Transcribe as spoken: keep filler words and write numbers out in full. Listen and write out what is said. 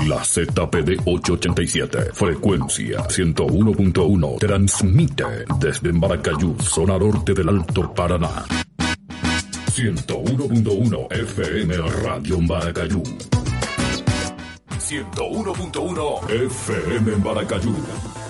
La Z P D ochocientos ochenta y siete, frecuencia ciento uno punto uno, transmite desde Maracayú, zona norte del Alto Paraná. ciento uno punto uno F M Radio Maracayú. ciento uno punto uno F M Maracayú.